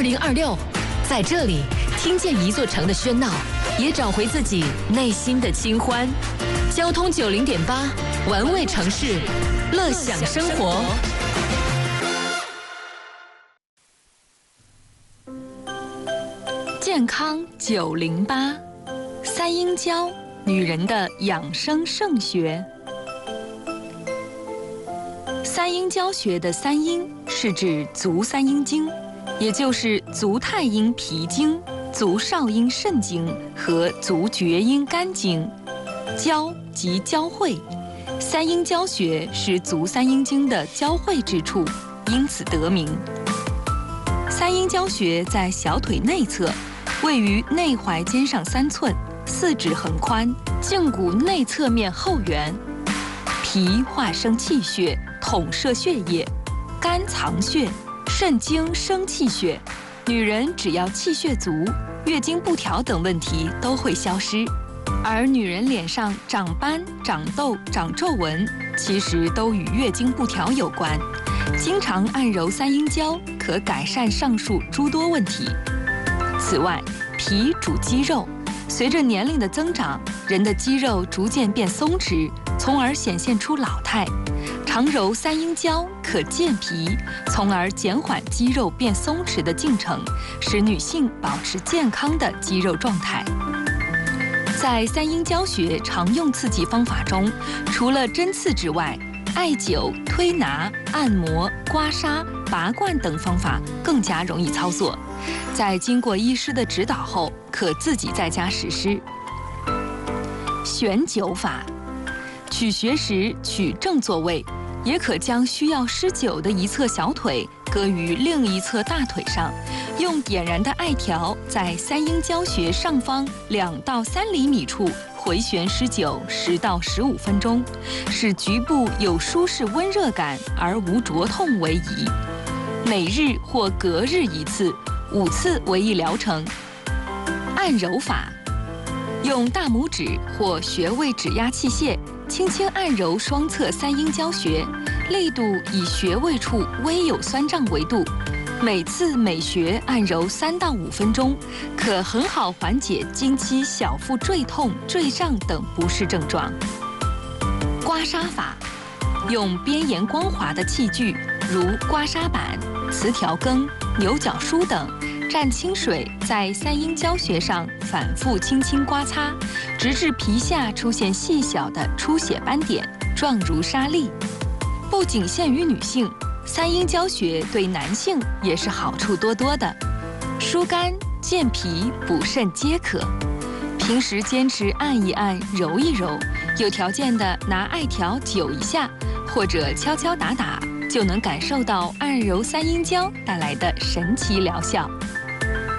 2026，在这里听见一座城的喧闹，也找回自己内心的清欢。交通90.8，玩味城市，乐享生活。健康908，三阴交，女人的养生圣学。三阴交学的三阴是指足三阴经，也就是足太阴脾经、足少阴肾经和足厥阴肝经。交即交汇，三阴交穴是足三阴经的交汇之处，因此得名。三阴交穴在小腿内侧，位于内踝尖上3寸，四指横宽，胫骨内侧面后缘。脾化生气血，统摄血液；肝藏血，肾经生气血。女人只要气血足，月经不调等问题都会消失。而女人脸上长斑、长痘、长皱纹，其实都与月经不调有关。经常按揉三阴交，可改善上述诸多问题。此外，脾主肌肉，随着年龄的增长，人的肌肉逐渐变松弛，从而显现出老态。常揉三阴交可健脾，从而减缓肌肉变松弛的进程，使女性保持健康的肌肉状态。在三阴交穴常用刺激方法中，除了针刺之外，艾灸、推拿、按摩、刮痧、拔罐等方法更加容易操作。在经过医师的指导后，可自己在家实施。悬灸法，取穴时取正坐位，也可将需要施灸的一侧小腿搁于另一侧大腿上，用点燃的艾条在三阴交穴上方2到3厘米处回旋施灸10到15分钟，使局部有舒适温热感而无灼痛为宜。每日或隔日1次，5次为一疗程。按揉法，用大拇指或穴位指压器械轻轻按揉双侧三阴交穴，力度以穴位处微有酸胀为度，每次每穴按揉3到5分钟，可很好缓解经期小腹坠痛、坠胀等不适症状。刮痧法，用边沿光滑的器具，如刮痧板、磁条羹、牛角梳等，蘸清水在三阴交穴上反复轻轻刮擦，直至皮下出现细小的出血斑点，状如沙粒。不仅限于女性，三阴交穴对男性也是好处多多的，疏肝、健脾、补肾皆可。平时坚持按一按、揉一揉，有条件的拿艾条灸一下，或者敲敲打打，就能感受到按揉三阴交带来的神奇疗效。